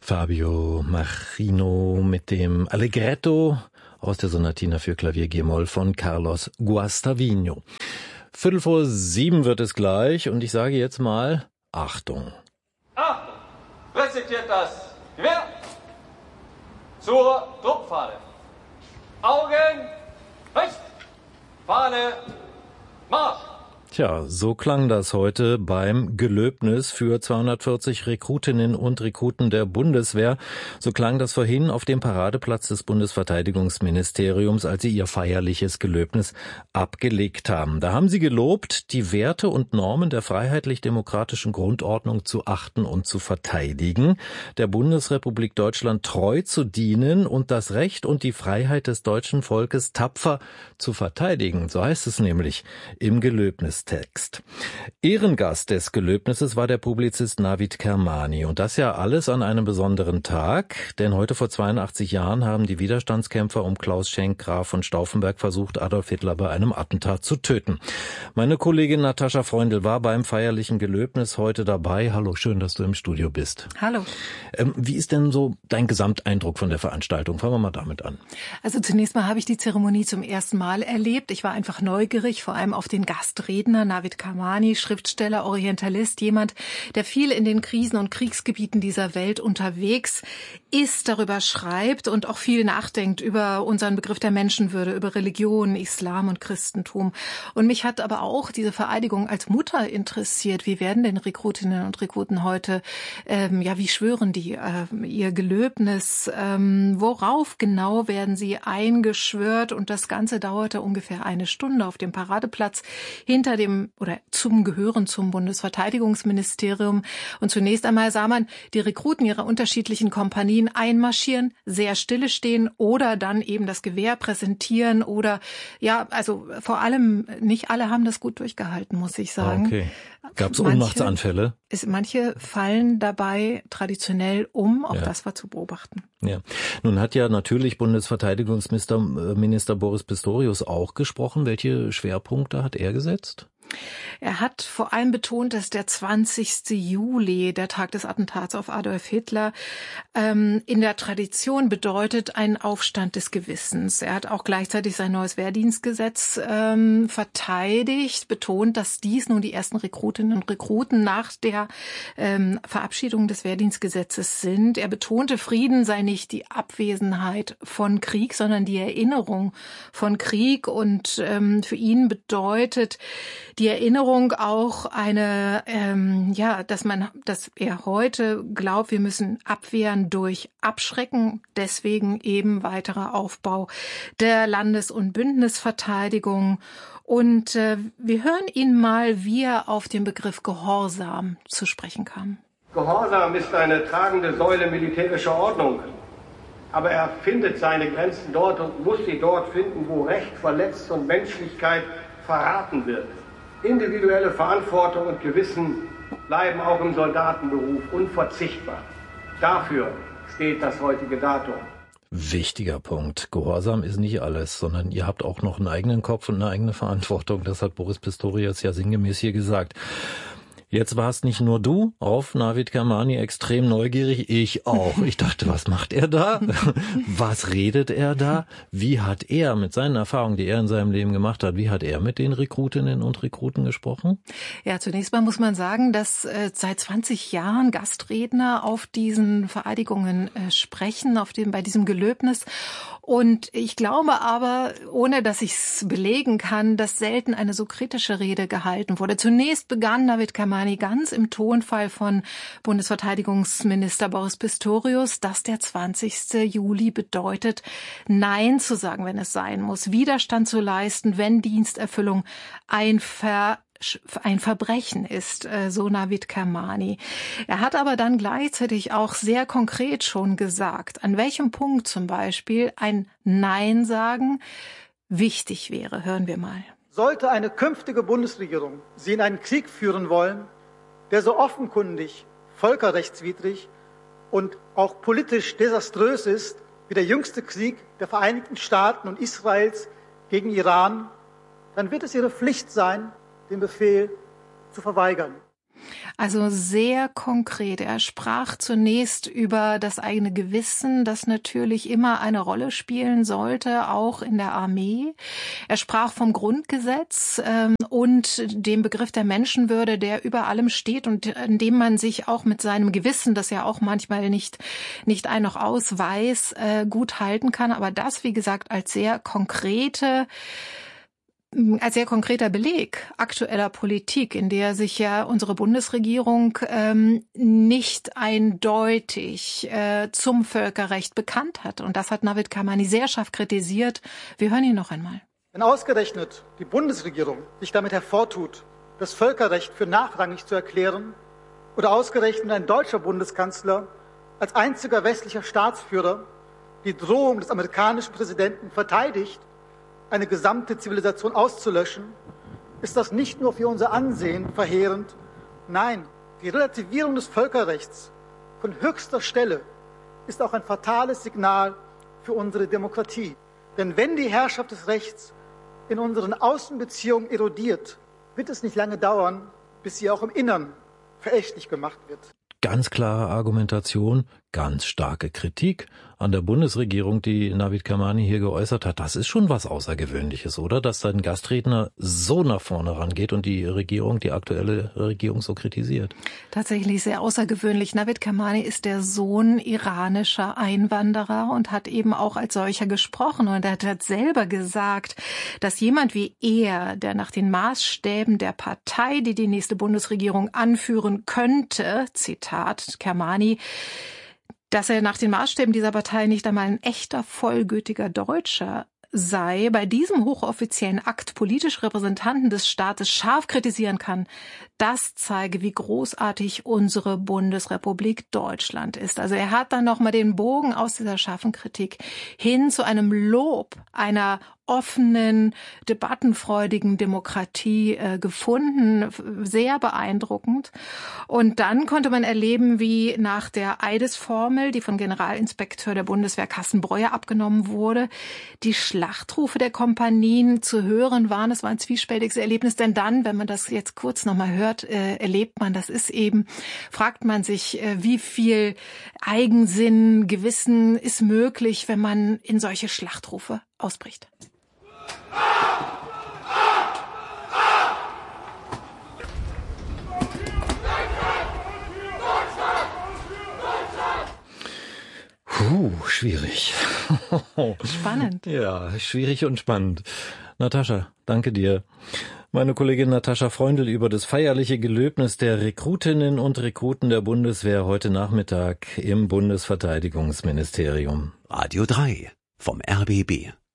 Fabio Machino mit dem Allegretto aus der Sonatina für Klavier G-Moll von Carlos Guastavino. 6:45 wird es gleich und ich sage jetzt mal Achtung. Achtung! Präsentiert das Gewehr zur Truppfahne. Augen rechts, Fahne, Marsch! Tja, so klang das heute beim Gelöbnis für 240 Rekrutinnen und Rekruten der Bundeswehr. So klang das vorhin auf dem Paradeplatz des Bundesverteidigungsministeriums, als sie ihr feierliches Gelöbnis abgelegt haben. Da haben sie gelobt, die Werte und Normen der freiheitlich-demokratischen Grundordnung zu achten und zu verteidigen, der Bundesrepublik Deutschland treu zu dienen und das Recht und die Freiheit des deutschen Volkes tapfer zu verteidigen. So heißt es nämlich im Gelöbnis. Text. Ehrengast des Gelöbnisses war der Publizist Navid Kermani. Und das ja alles an einem besonderen Tag, denn heute vor 82 Jahren haben die Widerstandskämpfer um Klaus Schenk, Graf von Stauffenberg, versucht, Adolf Hitler bei einem Attentat zu töten. Meine Kollegin Natascha Freundl war beim feierlichen Gelöbnis heute dabei. Hallo, schön, dass du im Studio bist. Hallo. Wie ist denn so dein Gesamteindruck von der Veranstaltung? Fangen wir mal damit an. Also zunächst mal habe ich die Zeremonie zum ersten Mal erlebt. Ich war einfach neugierig, vor allem auf den Gastredner Navid Kermani, Schriftsteller, Orientalist, jemand, der viel in den Krisen- und Kriegsgebieten dieser Welt unterwegs ist, darüber schreibt und auch viel nachdenkt über unseren Begriff der Menschenwürde, über Religion, Islam und Christentum. Und mich hat aber auch diese Vereidigung als Mutter interessiert. Wie werden denn Rekrutinnen und Rekruten heute, wie schwören die ihr Gelöbnis? Worauf genau werden sie eingeschwört? Und das Ganze dauerte ungefähr eine Stunde auf dem Paradeplatz hinter dem Gehören zum Bundesverteidigungsministerium. Und zunächst einmal sah man die Rekruten ihrer unterschiedlichen Kompanien einmarschieren, sehr stille stehen oder dann eben das Gewehr präsentieren oder vor allem nicht alle haben das gut durchgehalten, muss ich sagen. Okay. Gab es Ohnmachtsanfälle? Manche fallen dabei traditionell um, auch das war zu beobachten. Ja. Nun hat ja natürlich Bundesverteidigungsminister Boris Pistorius auch gesprochen. Welche Schwerpunkte hat er gesetzt? Er hat vor allem betont, dass der 20. Juli, der Tag des Attentats auf Adolf Hitler, in der Tradition bedeutet einen Aufstand des Gewissens. Er hat auch gleichzeitig sein neues Wehrdienstgesetz verteidigt, betont, dass dies nun die ersten Rekrutinnen und Rekruten nach der Verabschiedung des Wehrdienstgesetzes sind. Er betonte, Frieden sei nicht die Abwesenheit von Krieg, sondern die Erinnerung von Krieg. Und für ihn bedeutet die Erinnerung auch eine, dass er heute glaubt, wir müssen abwehren durch Abschrecken. Deswegen eben weiterer Aufbau der Landes- und Bündnisverteidigung. Und wir hören ihn mal, wie er auf den Begriff Gehorsam zu sprechen kam. Gehorsam ist eine tragende Säule militärischer Ordnung. Aber er findet seine Grenzen dort und muss sie dort finden, wo Recht verletzt und Menschlichkeit verraten wird. Individuelle Verantwortung und Gewissen bleiben auch im Soldatenberuf unverzichtbar. Dafür steht das heutige Datum. Wichtiger Punkt. Gehorsam ist nicht alles, sondern ihr habt auch noch einen eigenen Kopf und eine eigene Verantwortung. Das hat Boris Pistorius ja sinngemäß hier gesagt. Jetzt warst nicht nur du auf Navid Kermani extrem neugierig, ich auch. Ich dachte, was macht er da? Was redet er da? Wie hat er mit seinen Erfahrungen, die er in seinem Leben gemacht hat, wie hat er mit den Rekrutinnen und Rekruten gesprochen? Ja, zunächst mal muss man sagen, dass seit 20 Jahren Gastredner auf diesen Vereidigungen sprechen, bei diesem Gelöbnis. Und ich glaube aber, ohne dass ich es belegen kann, dass selten eine so kritische Rede gehalten wurde. Zunächst begann Navid Kermani ganz im Tonfall von Bundesverteidigungsminister Boris Pistorius, dass der 20. Juli bedeutet, Nein zu sagen, wenn es sein muss, Widerstand zu leisten, wenn Diensterfüllung ein Verbrechen ist, so Navid Kermani. Er hat aber dann gleichzeitig auch sehr konkret schon gesagt, an welchem Punkt zum Beispiel ein Nein sagen wichtig wäre. Hören wir mal. Sollte eine künftige Bundesregierung sie in einen Krieg führen wollen, der so offenkundig völkerrechtswidrig und auch politisch desaströs ist, wie der jüngste Krieg der Vereinigten Staaten und Israels gegen Iran, dann wird es ihre Pflicht sein, den Befehl zu verweigern. Also sehr konkret. Er sprach zunächst über das eigene Gewissen, das natürlich immer eine Rolle spielen sollte, auch in der Armee. Er sprach vom Grundgesetz und dem Begriff der Menschenwürde, der über allem steht und in dem man sich auch mit seinem Gewissen, das ja auch manchmal nicht ein noch aus weiß, gut halten kann. Aber das, wie gesagt, als sehr konkreter Beleg aktueller Politik, in der sich ja unsere Bundesregierung nicht eindeutig zum Völkerrecht bekannt hat. Und das hat Navid Kermani sehr scharf kritisiert. Wir hören ihn noch einmal. Wenn ausgerechnet die Bundesregierung sich damit hervortut, das Völkerrecht für nachrangig zu erklären, oder ausgerechnet ein deutscher Bundeskanzler als einziger westlicher Staatsführer die Drohung des amerikanischen Präsidenten verteidigt, eine gesamte Zivilisation auszulöschen, ist das nicht nur für unser Ansehen verheerend. Nein, die Relativierung des Völkerrechts von höchster Stelle ist auch ein fatales Signal für unsere Demokratie. Denn wenn die Herrschaft des Rechts in unseren Außenbeziehungen erodiert, wird es nicht lange dauern, bis sie auch im Innern verächtlich gemacht wird. Ganz klare Argumentation, ganz starke Kritik an der Bundesregierung, die Navid Kermani hier geäußert hat. Das ist schon was Außergewöhnliches, oder? Dass sein Gastredner so nach vorne rangeht und die aktuelle Regierung so kritisiert. Tatsächlich sehr außergewöhnlich. Navid Kermani ist der Sohn iranischer Einwanderer und hat eben auch als solcher gesprochen. Und er hat selber gesagt, dass jemand wie er, der nach den Maßstäben der Partei, die die nächste Bundesregierung anführen könnte, Zitat Kermani, dass er nach den Maßstäben dieser Partei nicht einmal ein echter, vollgültiger Deutscher sei, bei diesem hochoffiziellen Akt politische Repräsentanten des Staates scharf kritisieren kann, das zeige, wie großartig unsere Bundesrepublik Deutschland ist. Also er hat dann nochmal den Bogen aus dieser scharfen Kritik hin zu einem Lob einer offenen, debattenfreudigen Demokratie gefunden. Sehr beeindruckend. Und dann konnte man erleben, wie nach der Eidesformel, die von Generalinspekteur der Bundeswehr Carsten Breuer abgenommen wurde, die Schlachtrufe der Kompanien zu hören waren. Es war ein zwiespältiges Erlebnis, denn dann, wenn man das jetzt kurz nochmal hört, erlebt man, fragt man sich, wie viel Eigensinn, Gewissen ist möglich, wenn man in solche Schlachtrufe ausbricht. Schwierig. Spannend. Ja, schwierig und spannend. Natascha, danke dir. Meine Kollegin Natascha Freundl über das feierliche Gelöbnis der Rekrutinnen und Rekruten der Bundeswehr heute Nachmittag im Bundesverteidigungsministerium. Radio 3 vom RBB.